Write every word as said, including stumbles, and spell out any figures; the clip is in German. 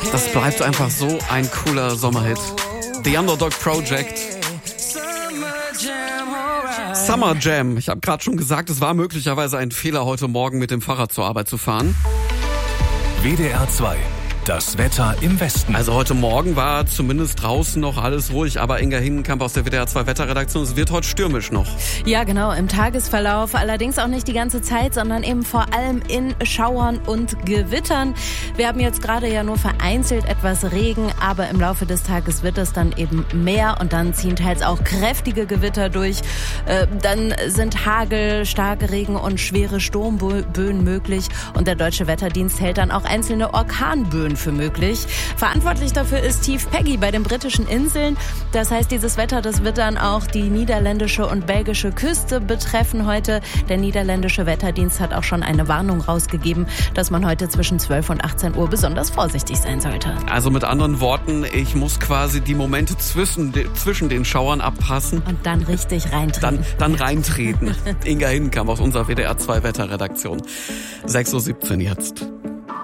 Das bleibt einfach so ein cooler Sommerhit. The Underdog Project. Summer Jam. Ich habe gerade schon gesagt, es war möglicherweise ein Fehler, heute Morgen mit dem Fahrrad zur Arbeit zu fahren. W D R zwei. Das Wetter im Westen. Also heute Morgen war zumindest draußen noch alles ruhig, aber Inga Hingenkamp aus der W D R zwei Wetterredaktion, es wird heute stürmisch noch. Ja, genau, im Tagesverlauf, allerdings auch nicht die ganze Zeit, sondern eben vor allem in Schauern und Gewittern. Wir haben jetzt gerade ja nur vereinzelt etwas Regen, aber im Laufe des Tages wird es dann eben mehr und dann ziehen teils auch kräftige Gewitter durch. Äh, dann sind Hagel, starke Regen und schwere Sturmböen möglich und der Deutsche Wetterdienst hält dann auch einzelne Orkanböen für möglich. Verantwortlich dafür ist Tief Peggy bei den britischen Inseln. Das heißt, dieses Wetter, das wird dann auch die niederländische und belgische Küste betreffen heute. Der niederländische Wetterdienst hat auch schon eine Warnung rausgegeben, dass man heute zwischen zwölf und achtzehn Uhr besonders vorsichtig sein sollte. Also mit anderen Worten, ich muss quasi die Momente zwischen, zwischen den Schauern abpassen. Und dann richtig reintreten. Dann, dann reintreten. Inga Hingenkamp aus unserer W D R zwei Wetterredaktion. sechs Uhr siebzehn jetzt.